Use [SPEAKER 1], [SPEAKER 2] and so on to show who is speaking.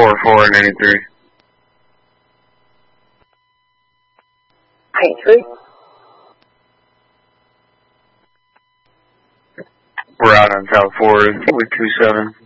[SPEAKER 1] 4493.
[SPEAKER 2] 93.
[SPEAKER 1] We're out on South 4 with 27.